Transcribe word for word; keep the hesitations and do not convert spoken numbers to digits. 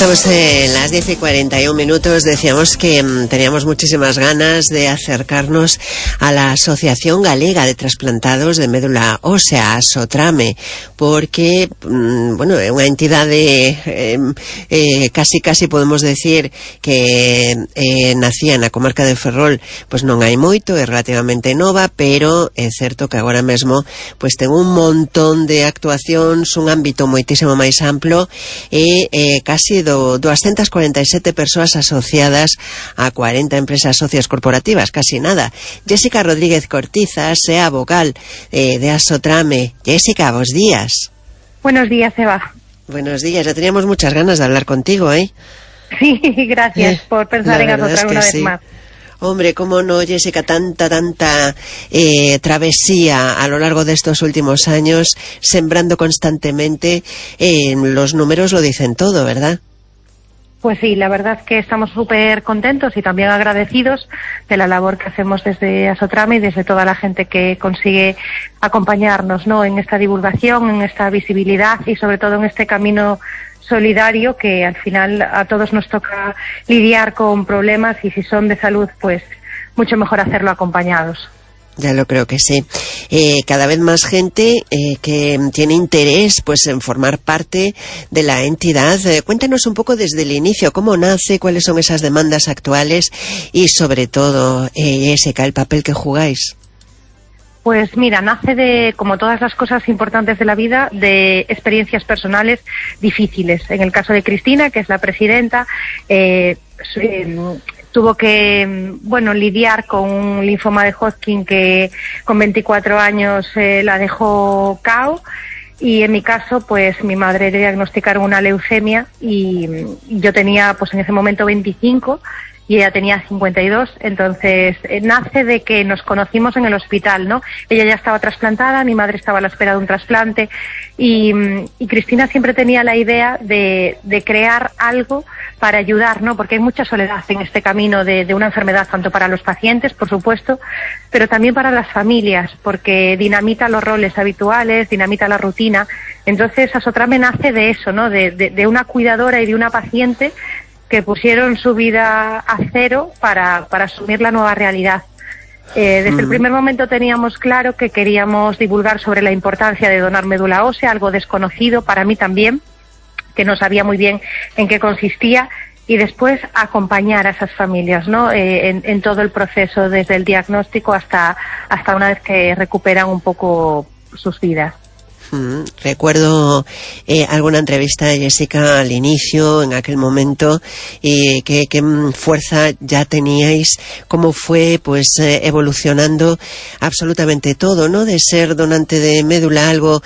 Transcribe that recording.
Estamos en las diez y cuarenta y un minutos. Decíamos que mmm, teníamos muchísimas ganas de acercarnos a la Asociación Galega de Trasplantados de Médula Ósea, Asotrame, porque, mmm, bueno, é unha entidade eh, eh, casi casi podemos decir que eh, nacía na comarca de Ferrol, pois non hai moito, é relativamente nova, pero é certo que agora mesmo pois ten un montón de actuacións, un ámbito moitísimo máis amplo e eh, casi do doscientas cuarenta y siete persoas asociadas a cuarenta empresas socias corporativas, casi nada. Jessica Rodríguez Cortizas é a vocal eh, de Asotrame. Jessica, bos días. Buenos días, Eva. Buenos días, ya teníamos muchas ganas de hablar contigo, ¿eh? Sí, gracias eh, por pensar en Asotrame es una vez sí. más. Hombre, cómo no, Jessica, tanta, tanta eh, travesía a lo largo de estos últimos años, sembrando constantemente, eh, los números lo dicen todo, ¿verdad? Pues sí, la verdad es que estamos súper contentos y también agradecidos de la labor que hacemos desde Asotrame y desde toda la gente que consigue acompañarnos, ¿no?, en esta divulgación, en esta visibilidad y sobre todo en este camino solidario que al final a todos nos toca lidiar con problemas y si son de salud, pues mucho mejor hacerlo acompañados. Ya lo creo que sí. Eh, cada vez más gente eh, que tiene interés pues en formar parte de la entidad. Eh, cuéntanos un poco desde el inicio, cómo nace, cuáles son esas demandas actuales y sobre todo, eh, Jessica, el papel que jugáis. Pues mira, nace de, como todas las cosas importantes de la vida, de experiencias personales difíciles. En el caso de Cristina, que es la presidenta, eh, eh, tuvo que, bueno, lidiar con un linfoma de Hodgkin que con veinticuatro años eh, la dejó K O. Y en mi caso, pues mi madre le diagnosticaron una leucemia y, y yo tenía, pues en ese momento veinticinco. Y ella tenía cincuenta y dos, entonces eh, nace de que nos conocimos en el hospital, ¿no? Ella ya estaba trasplantada, mi madre estaba a la espera de un trasplante y, y Cristina siempre tenía la idea de, de crear algo para ayudar, ¿no? Porque hay mucha soledad en este camino de, de una enfermedad, tanto para los pacientes, por supuesto, pero también para las familias, porque dinamita los roles habituales, dinamita la rutina. Entonces Asotrame nace de eso, ¿no? De, de, de una cuidadora y de una paciente que pusieron su vida a cero para, para asumir la nueva realidad. Eh, desde mm. el primer momento teníamos claro que queríamos divulgar sobre la importancia de donar médula ósea, algo desconocido para mí también, que no sabía muy bien en qué consistía, y después acompañar a esas familias, ¿no? Eh, en, en todo el proceso, desde el diagnóstico hasta, hasta una vez que recuperan un poco sus vidas. Mm, recuerdo eh, alguna entrevista de Jessica al inicio, en aquel momento, eh, qué que, fuerza ya teníais, cómo fue pues eh, evolucionando absolutamente todo, ¿no? De ser donante de médula algo